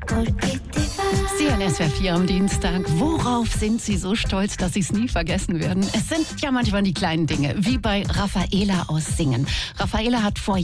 Sie an SWR 4 am Dienstag. Worauf sind Sie so stolz, dass Sie es nie vergessen werden? Es sind ja manchmal die kleinen Dinge, wie bei Raffaela aus Singen. Raffaela hat vor